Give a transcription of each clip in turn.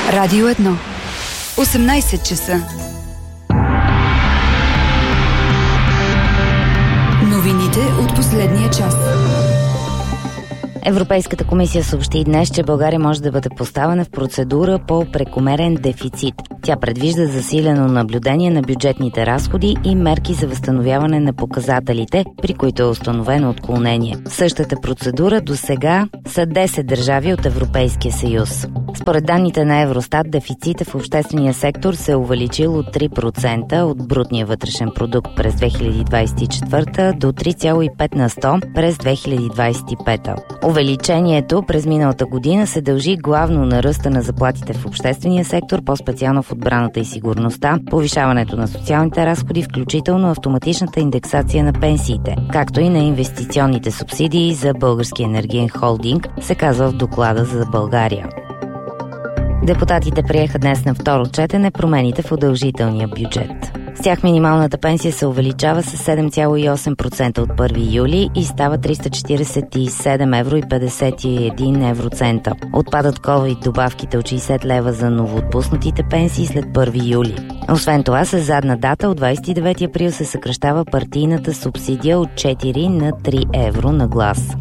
Радио 1. 18 часа. Новините от последния час. Европейската комисия съобщи днес, че България може да бъде поставена в процедура по прекомерен дефицит. Тя предвижда засилено наблюдение на бюджетните разходи и мерки за възстановяване на показателите, при които е установено отклонение. В същата процедура досега са 10 държави от Европейския съюз. Според данните на Евростат, дефицита в обществения сектор се е увеличил от 3% от брутния вътрешен продукт през 2024 до 3,5% през 2025. Увеличението през миналата година се дължи главно на ръста на заплатите в обществения сектор, по-специално в отбраната и сигурността, повишаването на социалните разходи, включително автоматичната индексация на пенсиите, както и на инвестиционните субсидии за Български енергиен холдинг, се казва в доклада за България. Депутатите приеха днес на второ четене промените в удължителния бюджет. С тях минималната пенсия се увеличава с 7,8% от 1 юли и става 347,51 евроцента. Отпадат COVID добавките от 60 лева за новоотпуснатите пенсии след 1 юли. Освен това, с задна дата от 29 април се съкращава партийната субсидия от 4 на 3 евро на глас.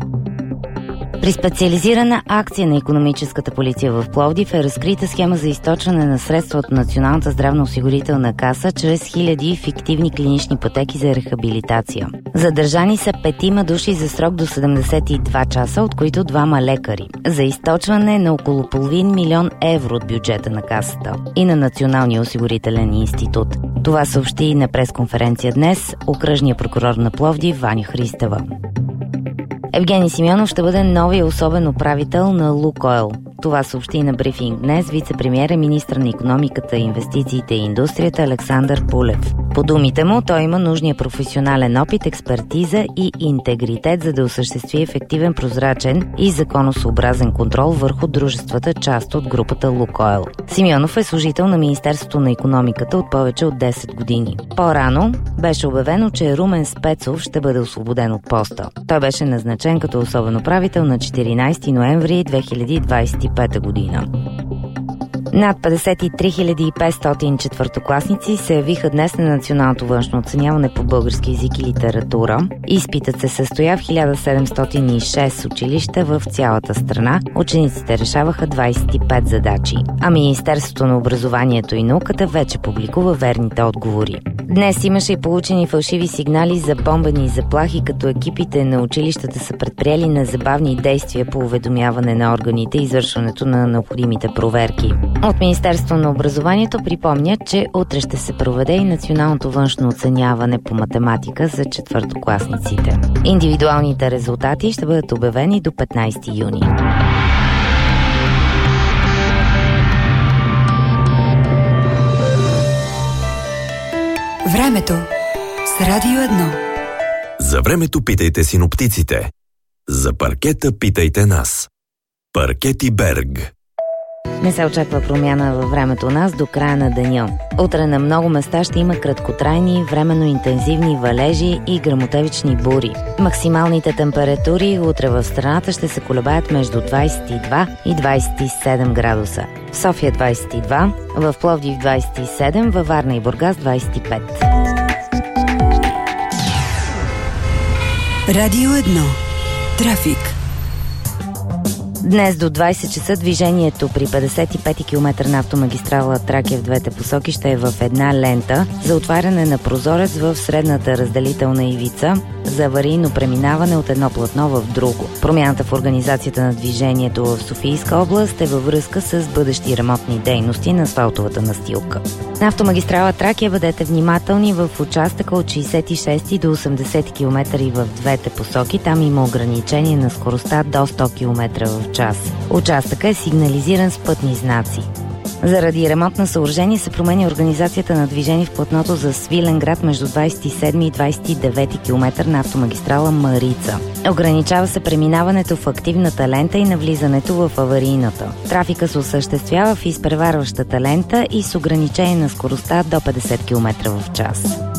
При специализирана акция на икономическата полиция в Пловдив е разкрита схема за източване на средства от Националната здравноосигурителна каса чрез хиляди фиктивни клинични пътеки за рехабилитация. Задържани са 5 души за срок до 72 часа, от които 2 лекари, за източване на около половин милион евро от бюджета на касата и на Националния осигурителен институт. Това съобщи на пресконференция днес окръжният прокурор на Пловдив Ваня Христева. Евгений Симеонов ще бъде новия особен управител на Лукойл. Това съобщи на брифинг днес вице-премиер и министър на икономиката, инвестициите и индустрията Александър Пулев. По думите му, той има нужния професионален опит, експертиза и интегритет, за да осъществи ефективен, прозрачен и законосъобразен контрол върху дружествата, част от групата Лукойл. Симеонов е служител на Министерството на икономиката от повече от 10 години. По-рано беше обявено, че Румен Спецов ще бъде освободен от поста. Той беше назначен като особен управител на 14 ноември 2025 година. Над 53 500 четвъртокласници се явиха днес на националното външно оценяване по български език и литература. Изпитът се състоя в 1706 училища в цялата страна. Учениците решаваха 25 задачи, а Министерството на образованието и науката вече публикува верните отговори. Днес имаше и получени фалшиви сигнали за бомбени заплахи, като екипите на училищата са предприели незабавни действия по уведомяване на органите и извършването на необходимите проверки. От Министерството на образованието припомнят, че утре ще се проведе и националното външно оценяване по математика за четвъртокласниците. Индивидуалните резултати ще бъдат обявени до 15 юни. Времето с Радио 1. За времето питайте синоптиците. За паркета питайте нас. Паркети Берг. Не се очаква промяна във времето у нас до края на деня. Утре на много места ще има краткотрайни, временно интензивни валежи и гръмотевични бури. Максималните температури утре в страната ще се колебаят между 22 и 27 градуса. В София 22, в Пловдив 27, във Варна и Бургас 25. Радио 1. Трафик. Днес до 20 часа движението при 55 км на автомагистрала Тракия в двете посоки ще е в една лента за отваряне на прозорец в средната разделителна ивица за аварийно преминаване от едно платно в друго. Промяната в организацията на движението в Софийска област е във връзка с бъдещи ремонтни дейности на асфалтовата настилка. На автомагистрала Тракия бъдете внимателни в участъка от 66 до 80 км и в двете посоки. Там има ограничение на скоростта до 100 км в час. Участъка е сигнализиран с пътни знаци. Заради ремонт на съоръжение се променя организацията на движение в платното за Свиленград между 27 и 29 км на автомагистрала Марица. Ограничава се преминаването в активната лента и навлизането в аварийната. Трафика се осъществява в изпреварващата лента и с ограничение на скоростта до 50 км в час.